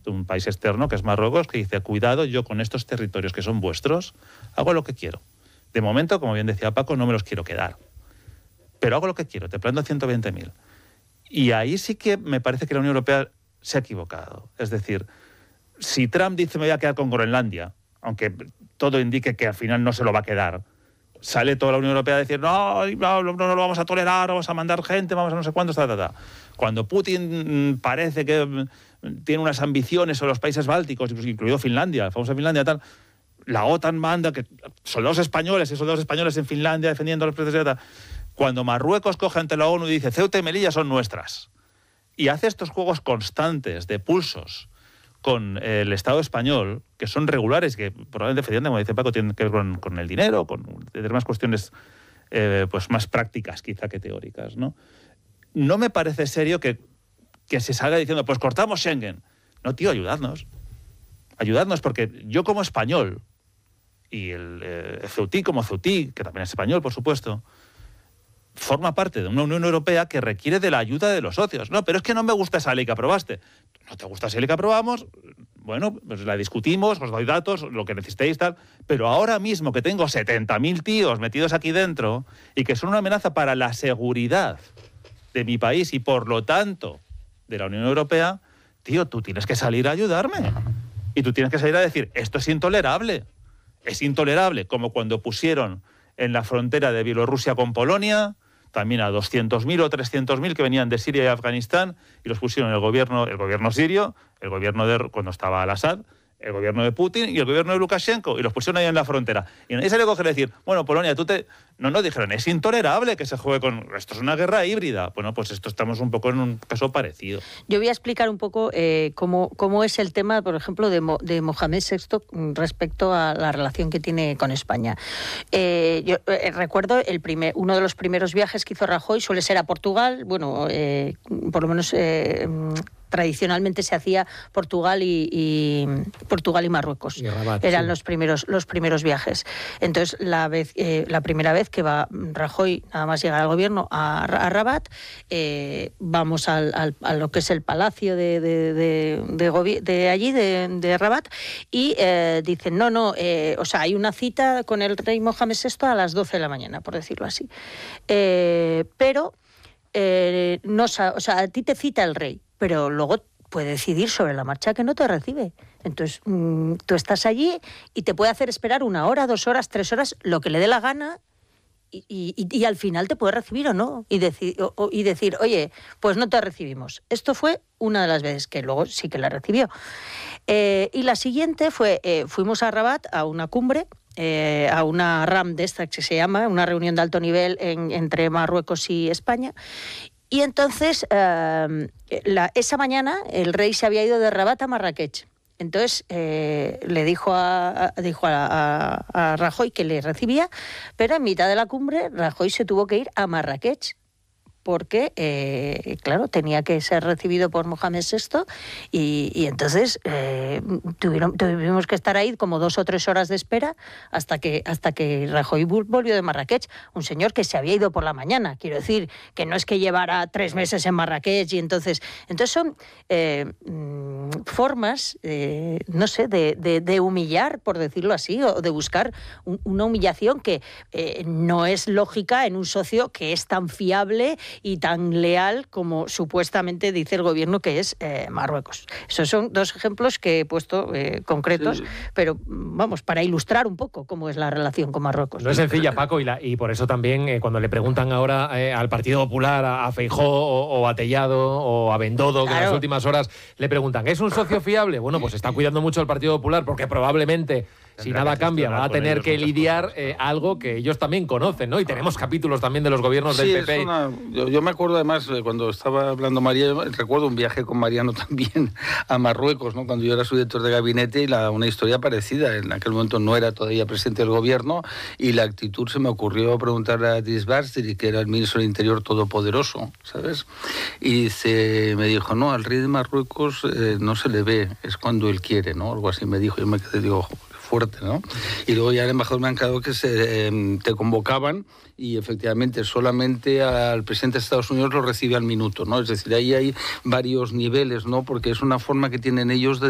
de un país externo, que es Marruecos, que dice, cuidado, yo con estos territorios que son vuestros, hago lo que quiero. De momento, como bien decía Paco, no me los quiero quedar. Pero hago lo que quiero, te planto 120.000. Y ahí sí que me parece que la Unión Europea se ha equivocado. Es decir, si Trump dice me voy a quedar con Groenlandia, aunque todo indique que al final no se lo va a quedar, sale toda la Unión Europea a decir no lo vamos a tolerar, vamos a mandar gente, vamos a no sé cuántos, Cuando Putin parece que tiene unas ambiciones sobre los países bálticos, incluido Finlandia, la famosa Finlandia, la OTAN manda que soldados españoles en Finlandia defendiendo los precios de OTAN. Cuando Marruecos coge ante la ONU y dice Ceuta y Melilla son nuestras, y hace estos juegos constantes de pulsos con el Estado español, que son regulares, que probablemente, efectivamente, como dice Paco, tienen que ver con el dinero, con determinadas cuestiones pues más prácticas quizá que teóricas, ¿no? No me parece serio que se salga diciendo, pues cortamos Schengen. No, tío, ayudadnos. Ayudadnos, porque yo como español, y el ceutí como ceutí, que también es español, por supuesto, forma parte de una Unión Europea que requiere de la ayuda de los socios. No, pero es que no me gusta esa ley que aprobaste. ¿No te gusta esa ley que aprobamos? Bueno, pues la discutimos, os doy datos, lo que necesitéis, tal. Pero ahora mismo que tengo 70.000 tíos metidos aquí dentro y que son una amenaza para la seguridad de mi país y, por lo tanto, de la Unión Europea, tío, tú tienes que salir a ayudarme. Y tú tienes que salir a decir, esto es intolerable. Es intolerable, como cuando pusieron en la frontera de Bielorrusia con Polonia, también a 200.000 o 300.000 que venían de Siria y Afganistán, y los pusieron el gobierno sirio, el gobierno de cuando estaba al-Assad, el gobierno de Putin y el gobierno de Lukashenko, y los pusieron ahí en la frontera. Y nadie salió a coger y decir, bueno, Polonia, No, dijeron, es intolerable que se juegue con... Esto es una guerra híbrida. Bueno, pues estamos un poco en un caso parecido. Yo voy a explicar un poco cómo es el tema, por ejemplo, de Mohamed VI respecto a la relación que tiene con España. Yo recuerdo uno de los primeros viajes que hizo Rajoy suele ser a Portugal, bueno, por lo menos... tradicionalmente se hacía Portugal y Marruecos. Y Rabat, eran sí. los primeros viajes. Entonces, la primera vez que va Rajoy, nada más llegar al gobierno, a Rabat, vamos a lo que es el palacio de allí, de Rabat, y dicen, o sea, hay una cita con el rey Mohamed VI a las 12 de la mañana, por decirlo así. Pero, a ti te cita el rey, pero luego puede decidir sobre la marcha que no te recibe. Entonces, tú estás allí y te puede hacer esperar 1 hora, 2 horas, 3 horas, lo que le dé la gana, y al final te puede recibir o no, y decir, oye, pues no te recibimos. Esto fue una de las veces que luego sí que la recibió. Y la siguiente fue, fuimos a Rabat a una cumbre, a una RAM de esta que se llama, una reunión de alto nivel entre Marruecos y España. Y entonces, esa mañana, el rey se había ido de Rabat a Marrakech. Entonces, le dijo a Rajoy que le recibía, pero en mitad de la cumbre, Rajoy se tuvo que ir a Marrakech, porque, claro, tenía que ser recibido por Mohamed VI, y entonces tuvimos que estar ahí como 2 o 3 horas de espera hasta que Rajoy volvió de Marrakech, un señor que se había ido por la mañana. Quiero decir, que no es que llevara 3 meses en Marrakech, y entonces son formas, no sé, de humillar, por decirlo así, o de buscar una humillación que no es lógica en un socio que es tan fiable y tan leal como supuestamente dice el gobierno que es Marruecos. Esos son 2 ejemplos que he puesto concretos, sí. Pero vamos, para ilustrar un poco cómo es la relación con Marruecos. No es sencilla, Paco, y por eso también cuando le preguntan ahora al Partido Popular, a Feijóo o a Tellado o a Bendodo, claro, que en las últimas horas le preguntan, ¿es un socio fiable? Bueno, pues está cuidando mucho al Partido Popular porque probablemente, si nada cambia, va a tener que lidiar algo que ellos también conocen, ¿no? Y tenemos capítulos también de los gobiernos del PP. Yo me acuerdo además, cuando estaba hablando María, recuerdo un viaje con Mariano también a Marruecos, ¿no? Cuando yo era su director de gabinete, y una historia parecida. En aquel momento no era todavía presidente del gobierno, y la actitud se me ocurrió preguntarle a Disbastri, que era el ministro del Interior todopoderoso, ¿sabes? Y me dijo, no, al rey de Marruecos no se le ve, es cuando él quiere, ¿no? Algo así me dijo. Yo me quedé, digo, fuerte, ¿no? Y luego ya el embajador me ha encargado que te convocaban, y efectivamente solamente al presidente de Estados Unidos lo recibe al minuto, ¿no? Es decir, ahí hay varios niveles, ¿no? Porque es una forma que tienen ellos de